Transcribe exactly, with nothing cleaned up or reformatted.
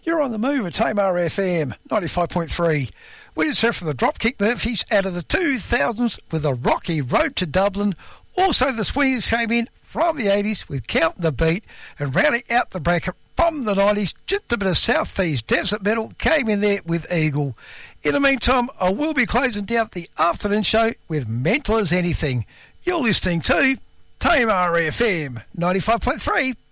You're on the move at Tamar F M, ninety-five point three. We just heard from the Dropkick Murphys out of the two thousands with a rocky Road to Dublin. Also, the Swingers came in from the eighties with Counting the Beat, and rounding out the bracket from the nineties, just a bit of Southeast desert metal came in there with Eagle. In the meantime, I will be closing down the afternoon show with Mental as Anything. You're listening to Tamar F M, ninety-five point three.